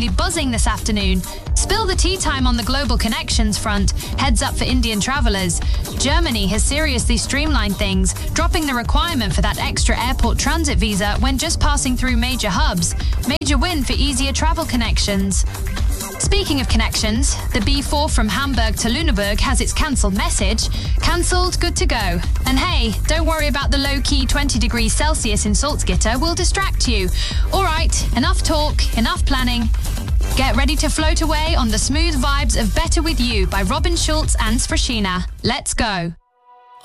absolutely buzzing this afternoon. Spill the tea time on the global connections front. Heads up for Indian travellers. Germany has seriously streamlined things, dropping the requirement for that extra airport transit visa when just passing through major hubs. Major win for easier travel connections. Speaking of connections, the B4 from Hamburg to Lüneburg has its cancelled message. Cancelled, good to go. And hey, don't worry about the low-key 20 degrees Celsius in Salzgitter, we'll distract you. All right, enough talk, enough planning. Get ready to float away on the smooth vibes of Better With You by Robin Schulz and Sfrashina. Let's go.